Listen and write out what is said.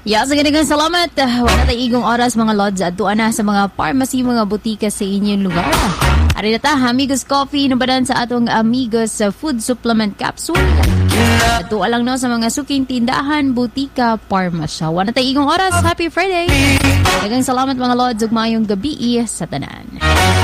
Sa ganang salamat. Wala tayo igong oras mga lods at tuan na sa mga pharmacy, mga butika sa inyong lugar. Ari na ta, Amigos Coffee, nabadan sa atong Amigos Food Supplement Capsule. At tuan lang no sa mga suking tindahan, butika, pharmacy. Wala tayo igong oras. Happy Friday! Dagang salamat mga lods ug maayong gabi sa tanan.